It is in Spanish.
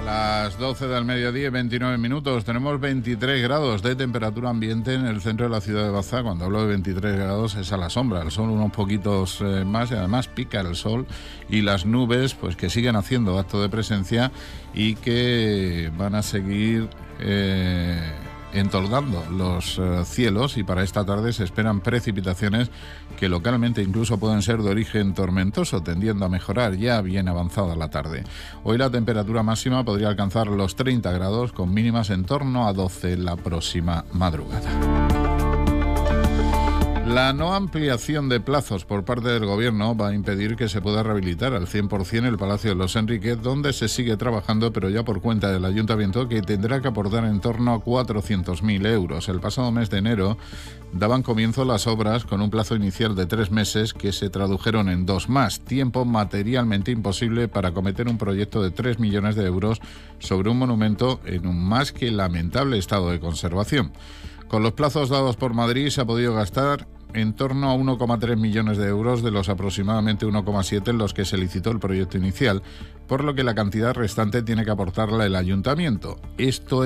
Las 12 del mediodía, 29 minutos. Tenemos 23 grados de temperatura ambiente en el centro de la ciudad de Baza. Cuando hablo de 23 grados es a la sombra. El sol unos poquitos más y además pica el sol y las nubes pues que siguen haciendo acto de presencia y que van a seguir entoldando los cielos, y para esta tarde se esperan precipitaciones que localmente incluso pueden ser de origen tormentoso, tendiendo a mejorar ya bien avanzada la tarde. Hoy la temperatura máxima podría alcanzar los 30 grados, con mínimas en torno a 12 la próxima madrugada. La no ampliación de plazos por parte del Gobierno va a impedir que se pueda rehabilitar al 100% el Palacio de los Enríquez, donde se sigue trabajando, pero ya por cuenta del Ayuntamiento, que tendrá que aportar en torno a 400.000 euros. El pasado mes de enero daban comienzo las obras con un plazo inicial de 3 meses que se tradujeron en 2 más, tiempo materialmente imposible para acometer un proyecto de 3 millones de euros sobre un monumento en un más que lamentable estado de conservación. Con los plazos dados por Madrid se ha podido gastar en torno a 1,3 millones de euros de los aproximadamente 1,7 en los que se licitó el proyecto inicial, por lo que la cantidad restante tiene que aportarla el Ayuntamiento. Esto